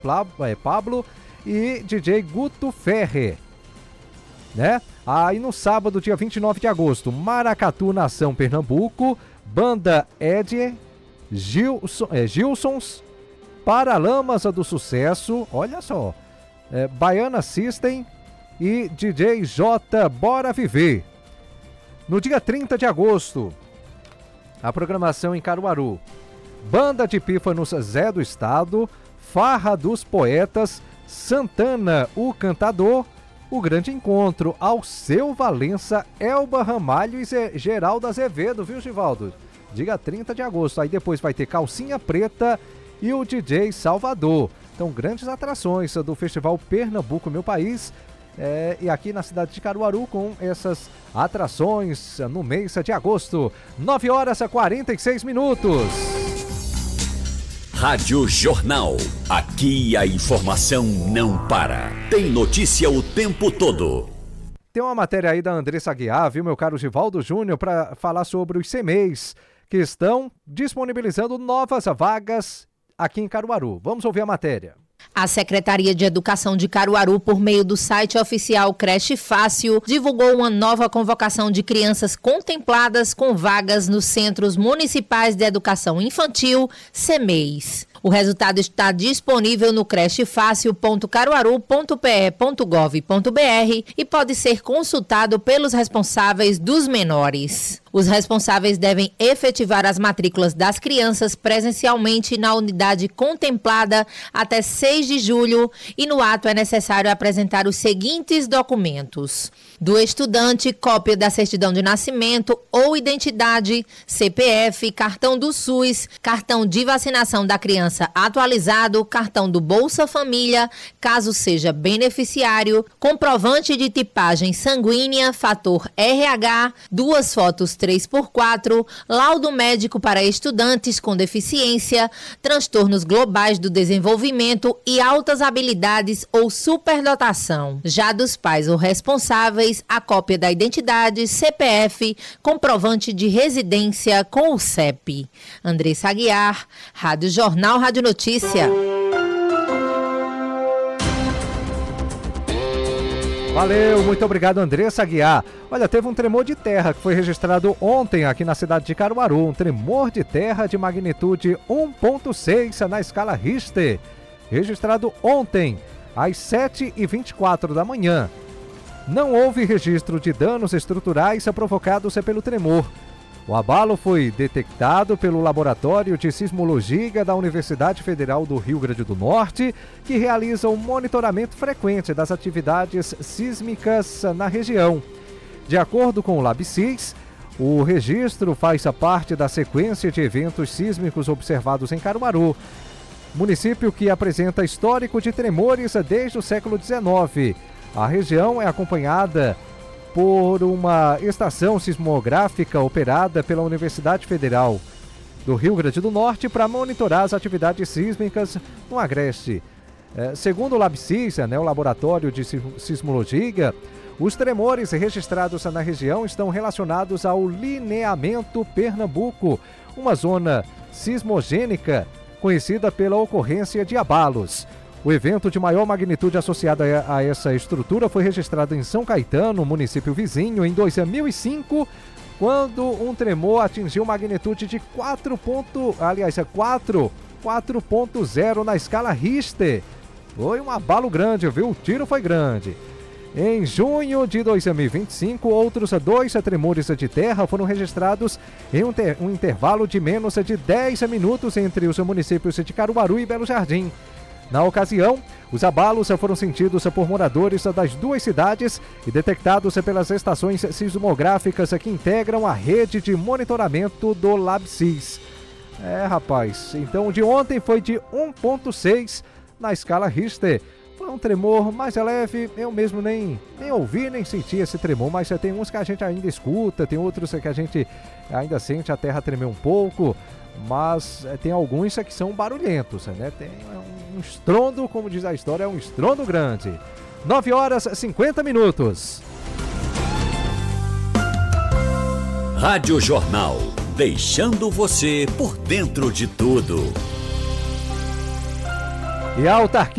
Pablo e DJ Guto Ferre, né? Aí no sábado, dia 29 de agosto, Maracatu, Nação, Pernambuco, Banda Ed, Gilsons, Paralamas do Sucesso, olha só, Baiana System e DJ J, Bora Viver. No dia 30 de agosto, a programação em Caruaru, Banda de Pífanos Zé do Estado, Farra dos Poetas, Santana, o Cantador, o Grande Encontro, Alceu Valença, Elba Ramalho e Geraldo Azevedo, viu, Givaldo? Dia 30 de agosto. Aí depois vai ter Calcinha Preta e o DJ Salvador. Então, grandes atrações do Festival Pernambuco, Meu País. E aqui na cidade de Caruaru, com essas atrações no mês de agosto. 9h46. Rádio Jornal. Aqui a informação não para. Tem notícia o tempo todo. Tem uma matéria aí da Andressa Aguiar, viu, meu caro Givaldo Júnior, para falar sobre os CMEIs, que estão disponibilizando novas vagas aqui em Caruaru. Vamos ouvir a matéria. A Secretaria de Educação de Caruaru, por meio do site oficial Creche Fácil, divulgou uma nova convocação de crianças contempladas com vagas nos Centros Municipais de Educação Infantil, CMEIs. O resultado está disponível no crechefacil.caruaru.pe.gov.br e pode ser consultado pelos responsáveis dos menores. Os responsáveis devem efetivar as matrículas das crianças presencialmente na unidade contemplada até 6 de julho e no ato é necessário apresentar os seguintes documentos: do estudante, cópia da certidão de nascimento ou identidade, CPF, cartão do SUS, cartão de vacinação da criança atualizado, cartão do Bolsa Família, caso seja beneficiário, comprovante de tipagem sanguínea, fator RH, 2 fotos 3x4, laudo médico para estudantes com deficiência, transtornos globais do desenvolvimento e altas habilidades ou superdotação. Já dos pais ou responsáveis, a cópia da identidade, CPF, comprovante de residência com o CEP. Andressa Aguiar, Rádio Jornal, Rádio Notícia. Valeu, muito obrigado, Andressa Aguiar. Olha, teve um tremor de terra que foi registrado ontem aqui na cidade de Caruaru. Um tremor de terra de magnitude 1.6 na escala Richter. Registrado ontem, às 7h24 da manhã. Não houve registro de danos estruturais provocados pelo tremor. O abalo foi detectado pelo Laboratório de Sismologia da Universidade Federal do Rio Grande do Norte, que realiza um monitoramento frequente das atividades sísmicas na região. De acordo com o LabSIS, o registro faz parte da sequência de eventos sísmicos observados em Caruaru, município que apresenta histórico de tremores desde o século XIX. A região é acompanhada por uma estação sismográfica operada pela Universidade Federal do Rio Grande do Norte para monitorar as atividades sísmicas no Agreste. Segundo o LabSIS, o Laboratório de Sismologia, os tremores registrados na região estão relacionados ao lineamento Pernambuco, uma zona sismogênica conhecida pela ocorrência de abalos. O evento de maior magnitude associado a essa estrutura foi registrado em São Caetano, município vizinho, em 2005, quando um tremor atingiu magnitude de 4.0 na escala Richter. Foi um abalo grande, viu? O tiro foi grande. Em junho de 2025, outros 2 tremores de terra foram registrados em um intervalo de menos de 10 minutos entre os municípios de Caruaru e Belo Jardim. Na ocasião, os abalos foram sentidos por moradores das 2 cidades e detectados pelas estações sismográficas que integram a rede de monitoramento do LabSIS. Rapaz, então o de ontem foi de 1.6 na escala Richter. Foi um tremor mais leve, eu mesmo nem ouvi, nem senti esse tremor, mas tem uns que a gente ainda escuta, tem outros que a gente ainda sente a terra tremer um pouco, mas tem alguns que são barulhentos, né? Tem um estrondo, como diz a história, é um estrondo grande. 9h50. Rádio Jornal, deixando você por dentro de tudo. E a autarquia